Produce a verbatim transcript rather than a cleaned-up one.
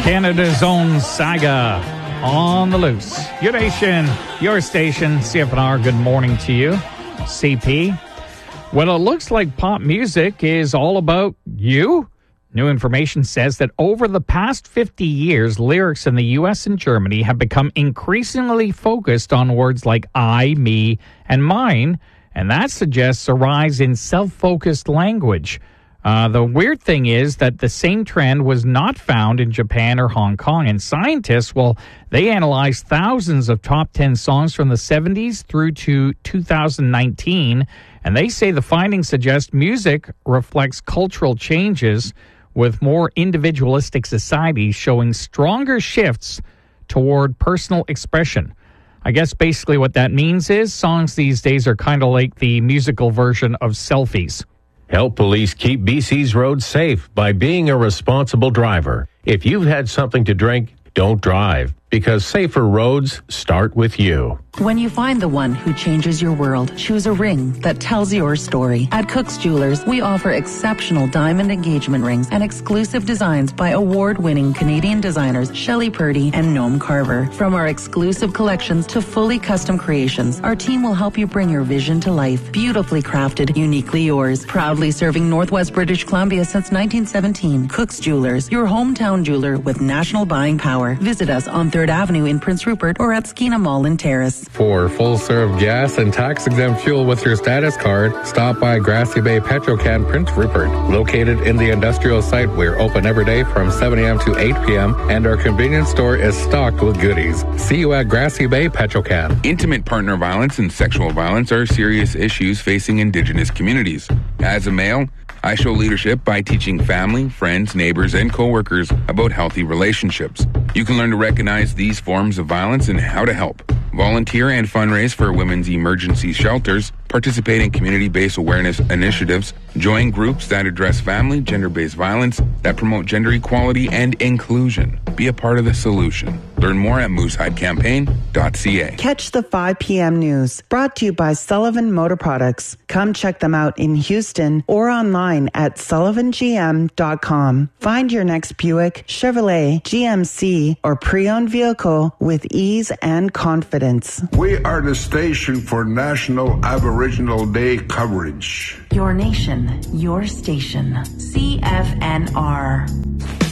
Canada's own Saga on the loose. Your nation, your station, C F N R, good morning to you. C P. Well, it looks like pop music is all about you. New information says that over the past fifty years, lyrics in the U S and Germany have become increasingly focused on words like I, me, and mine, and that suggests a rise in self-focused language. Uh, the weird thing is that the same trend was not found in Japan or Hong Kong. And scientists, well, they analyzed thousands of top ten songs from the seventies through to two thousand nineteen. And they say the findings suggest music reflects cultural changes, with more individualistic societies showing stronger shifts toward personal expression. I guess basically what that means is songs these days are kind of like the musical version of selfies. Help police keep B C's roads safe by being a responsible driver. If you've had something to drink, don't drive, because safer roads start with you. When you find the one who changes your world, choose a ring that tells your story. At Cook's Jewelers, we offer exceptional diamond engagement rings and exclusive designs by award-winning Canadian designers Shelley Purdy and Noam Carver. From our exclusive collections to fully custom creations, our team will help you bring your vision to life. Beautifully crafted, uniquely yours. Proudly serving Northwest British Columbia since nineteen seventeen. Cook's Jewelers, your hometown jeweler with national buying power. Visit us on third Avenue in Prince Rupert or at Skeena Mall in Terrace. For full-serve gas and tax-exempt fuel with your status card, stop by Grassy Bay Petrocan Prince Rupert. Located in the industrial site, we're open every day from seven a.m. to eight p.m., and our convenience store is stocked with goodies. See you at Grassy Bay Petrocan. Intimate partner violence and sexual violence are serious issues facing Indigenous communities. As a male, I show leadership by teaching family, friends, neighbors, and coworkers about healthy relationships. You can learn to recognize these forms of violence and how to help. Volunteer and fundraise for women's emergency shelters, participate in community-based awareness initiatives, join groups that address family, gender-based violence, that promote gender equality and inclusion. Be a part of the solution. Learn more at moose hide campaign dot c a. Catch the five p.m. news, brought to you by Sullivan Motor Products. Come check them out in Houston or online at sullivan g m dot com. Find your next Buick, Chevrolet, G M C, or pre-owned vehicle with ease and confidence. We are the station for National Aboriginal Day coverage. Your nation, your station. C F N R.